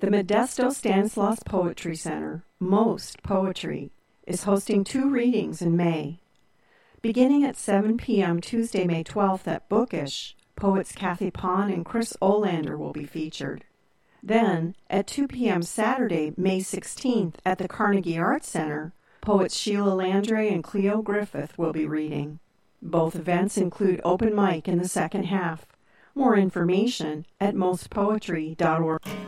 The Modesto Stanislaus Poetry Center, Most Poetry, is hosting 2 readings in May. Beginning at 7 p.m. Tuesday, May 12th at Bookish, poets Kathy Pon and Chris Olander will be featured. Then, at 2 p.m. Saturday, May 16th at the Carnegie Arts Center, poets Sheila Landry and Cleo Griffith will be reading. Both events include open mic in the second half. More information at mostpoetry.org.